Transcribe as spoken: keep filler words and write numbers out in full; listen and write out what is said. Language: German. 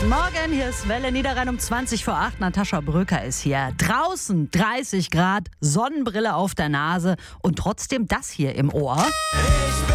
Guten Morgen, hier ist Welle Niederrhein um zwanzig vor acht. Natascha Bröker ist hier. Draußen dreißig Grad, Sonnenbrille auf der Nase und trotzdem das hier im Ohr.